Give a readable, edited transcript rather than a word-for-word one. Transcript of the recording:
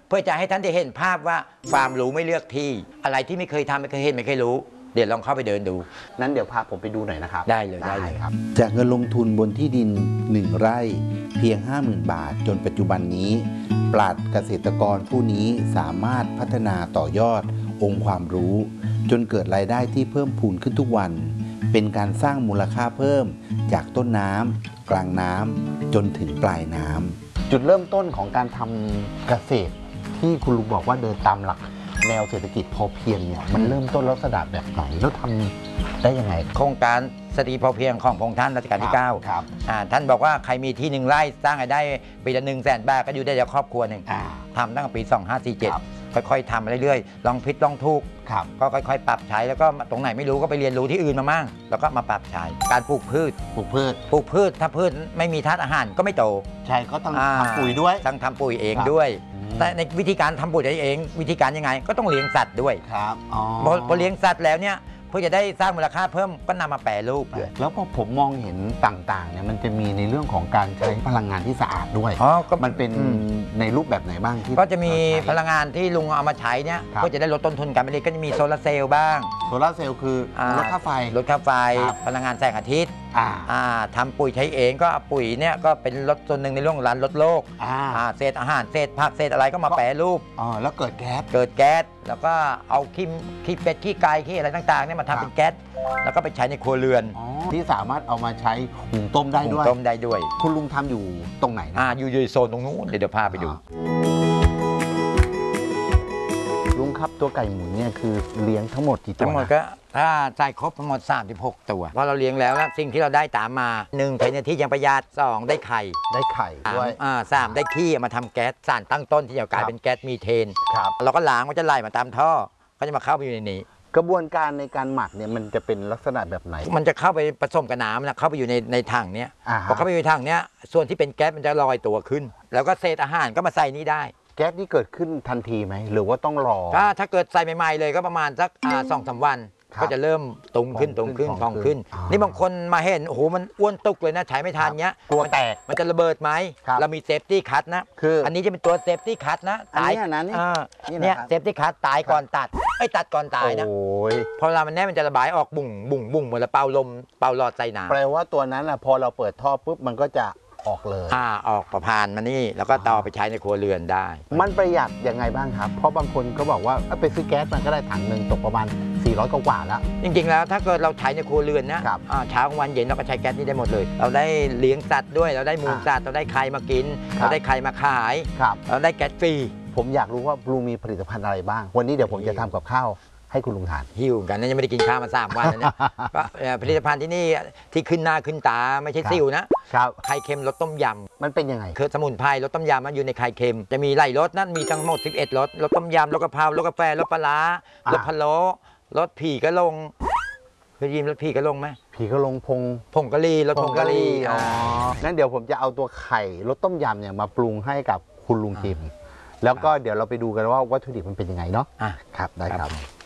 เพื่อจะให้ท่านได้เห็นภาพว่าความรู้ไม่เลือกที่อะไรที่ไม่เคยทำไม่เคยเห็นไม่เคยรู้เดี๋ยวลองเข้าไปเดินดูนั้นเดี๋ยวพาผมไปดูหน่อยนะครับได้เลยครับจากเงินลงทุนบนที่ดิน1 ไร่เพียง 50,000 บาทจนปัจจุบันนี้ปราชญ์เกษตรกรผู้นี้สามารถพัฒนาต่อยอดองค์ความรู้จนเกิดรายได้ที่เพิ่มพูนขึ้นทุกวันเป็นการสร้างมูลค่าเพิ่มจากต้นน้ำกลางน้ำจนถึงปลายน้ำจุดเริ่มต้นของการทำเกษตรที่คุณลุงบอกว่าเดินตามหลักแนวเศรษฐกิจพอเพียงเนี่ยมันเริ่มต้นลักษณะแบบไหนแล้วทำได้ยังไงโครงการเศรษฐกิจพอเพียงของพระองค์ท่านรัชกาลที่9 ครับท่านบอกว่าใครมีที่1 ไร่สร้างรายได้ปีละ100,000 บาทก็อยู่ได้จากครอบครัวหนึ่งทำตั้งแต่ปี2547ค่อยๆทำมาเรื่อยๆลองผิดลองถูกก็ค่อยๆปรับใช้แล้วก็ตรงไหนไม่รู้ก็ไปเรียนรู้ที่อื่นมามั่งแล้วก็มาปรับใช้การปลูกพืชถ้าพืชไม่มีธาตุอาหารก็ไม่โตใช่ก็ต้องทำปุ๋ยด้วยต้องทำปุ๋ยเองด้วยแต่ในวิธีการทำปุ๋ยเองวิธีการยังไงก็ต้องเลี้ยงสัตว์ด้วยครับพอเลี้ยงสัตว์แล้วเนี่ยเพื่อจะได้สร้างมูลค่าเพิ่มก็นำมาแปรรูปด้วยแล้วพอผมมองเห็นต่างๆเนี่ยมันจะมีในเรื่องของการใช้พลังงานที่สะอาดด้วยก็มันเป็นในรูปแบบไหนบ้างที่ก็จะมีพลังงานที่ลุงเอามาใช้เนี่ยเพื่อจะได้ลดต้นทุนการผลิตก็จะมีโซลาร์เซลล์บ้างโซลาร์เซลล์คือลดค่าไฟพลังงานแสงอาทิตย์ทำปุ๋ยใช้เองก็ปุ๋ยเนี่ยก็เป็นลดส่วนหนึ่งในเรื่องการลดโลกเศษอาหารเศษผักเศษอะไรก็มาแปรรูปแล้วเกิดแก๊สแล้วก็เอาขี้เป็ดขี้ไก่ขี้อะไรต่างๆเนี่ยมาทำเป็นแก๊สแล้วก็ไปใช้ในครัวเรือนที่สามารถเอามาใช้หุงต้มได้ด้วยคุณลุงทำอยู่ตรงไหนนะอยู่โซนตรงนู้นเดี๋ยวพาไปดูลุงครับตัวไก่หมุนเนี่ยคือเลี้ยงทั้งหมดกี่ตัวทั้งหมดก็ถ้าใส่ครบทั้งหมด36 ตัวพอเราเลี้ยงแล้วสิ่งที่เราได้ตามมา1ภายในที่ยังประหยัด2ได้ไข่ด้วย 3ได้ขี้มาทำแก๊สสารตั้งต้นที่จะกลายเป็นแก๊สมีเทนเราก็ล้างมันจะไหลมาตามท่อก็จะมาเข้าไปอยู่ในนี้กระบวนการในการหมักเนี่ยมันจะเป็นลักษณะแบบไหนมันจะเข้าไปผสมกับน้ำนะเข้าไปอยู่ในถังเนี้ยพอเข้าไปอยู่ในถังเนี้ยส่วนที่เป็นแก๊สมันจะลอยตัวขึ้นแล้วก็เศษอาหารก็มาใส่นี้ได้แก๊สนี่เกิดขึ้นทันทีไหมหรือว่าต้องรอถ้าเกิดใส่ใหม่ๆเลยก็ประมาณสัก2-3 วันก็จะเริ่มตุงขึ้นพองขึ้นนี่บางคนมาเห็นโอ้โหมันอ้วนตุกเลยนะใช้ไม่ทันเงี้ยกลัวแตกมันจะระเบิดไหมเรามีเซฟตี้คัทนะคืออันนี้จะเป็นตัวเซฟตี้คัทนะตายเนี่ยเซฟตี้คัทตายก่อนตัดตัดก่อนตายนะพอเวลามันแน่มันจะระบายออกบุ่งเหมือนเราเป่าลมเป่าหลอดใส่น้ำแปลว่าตัวนั้นพอเราเปิดท่อปุ๊บมันก็จะออกเลยออกประพานมานี่แล้วก็ต่อไปใช้ในครัวเรือนได้มันประหยัดยังไงบ้างครับเพราะบางคนก็บอกว่าไปซื้อแก๊สมันก็ได้ถังหนึ่งตกประมาณ400 กว่าแล้วจริงๆแล้วถ้าเกิดเราใช้ในครัวเรือนนะเช้ากลางวันเย็นเราก็ใช้แก๊สนี้ได้หมดเลยเราได้เลี้ยงสัตว์ด้วยเราได้มูลสัตว์เราได้ไข่มากินเราได้ไข่มาขายเราได้แก๊สฟรีผมอยากรู้ว่าลุงมีผลิตภัณฑ์อะไรบ้างวันนี้เดี๋ยวผมจะทำกับข้าวให้คุณลุงทานหิวกันนะยังไม่ได้กินข้าวมา3 วันแล้วเนี่ยก็ผลิตภัณฑ์ที่นี่ที่ขึ้นหน้าขึ้นตาไม่ใช่ซิ่วนะไข่เค็มรสต้มยำมันเป็นยังไงคือสมุนไพรรสต้มยำมันอยู่ในไข่เค็มจะมีหลายรสนั่นมีทั้งหมด11 รสรสต้มยำรสกะเพรารสกาแฟรสปลาร้ารสพะโล้รสผีกะลงเคยยินรสผีกะลงไหมผีกะลงผงกะหรี่รสผงกะหรี่งั้นเดี๋ยวผมจะเอาตัวไข่รสต้มยำเนี่ยมาปรุงให้กับคุณลุงชิมแล้วก็เดี๋ยวเราไปดูกันว่าวัตถุดิบมันเป็นยังไงเนาะครับได้ครับ